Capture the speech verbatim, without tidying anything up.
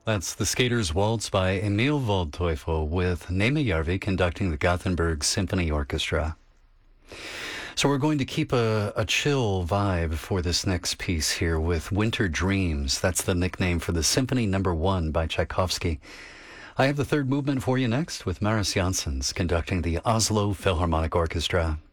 That's The Skater's Waltz by Emil Waldteufel with Nema Järvi conducting the Gothenburg Symphony Orchestra. So we're going to keep a, a chill vibe for this next piece here with Winter Dreams. That's the nickname for the Symphony Number One by Tchaikovsky. I have the third movement for you next with Maris Janssens conducting the Oslo Philharmonic Orchestra.